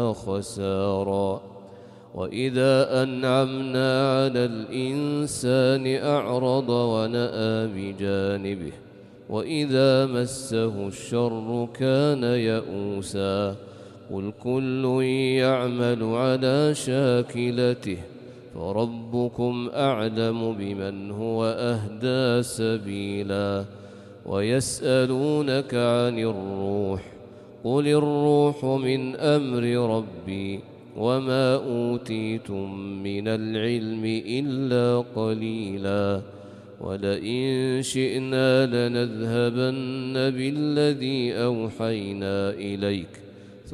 خسارا. وإذا أنعمنا على الإنسان أعرض ونأى بجانبه وإذا مسه الشر كان يئوسا. قل كل يعمل على شاكلته فربكم أعلم بمن هو أهدى سبيلا. ويسألونك عن الروح قل الروح من أمر ربي وما أوتيتم من العلم إلا قليلا. ولئن شئنا لنذهبن بالذي أوحينا إليك